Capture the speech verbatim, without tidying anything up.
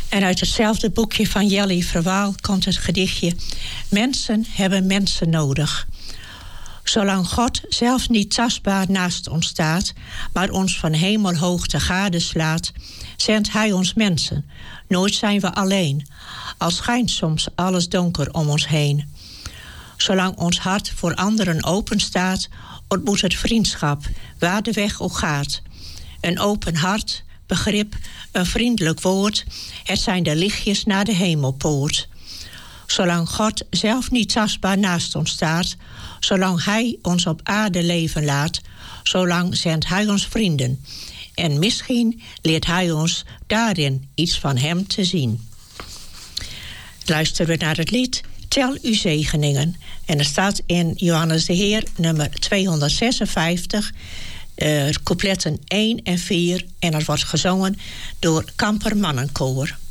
En uit hetzelfde boekje van Jelly Verwaal komt het gedichtje: Mensen hebben mensen nodig. Zolang God zelf niet tastbaar naast ons staat, maar ons van hemelhoogte gadeslaat, zendt hij ons mensen. Nooit zijn we alleen, al schijnt soms alles donker om ons heen. Zolang ons hart voor anderen open staat, ontmoet het vriendschap, waar de weg ook gaat. Een open hart, begrip, een vriendelijk woord, het zijn de lichtjes naar de hemelpoort. Zolang God zelf niet tastbaar naast ons staat, zolang hij ons op aarde leven laat, zolang zendt hij ons vrienden. En misschien leert hij ons daarin iets van hem te zien. Luisteren we naar het lied Tel uw zegeningen. En er staat in Johannes de Heer, nummer tweehonderdzesenvijftig, uh, coupletten één en vier. En dat wordt gezongen door Kamper Mannenkoor.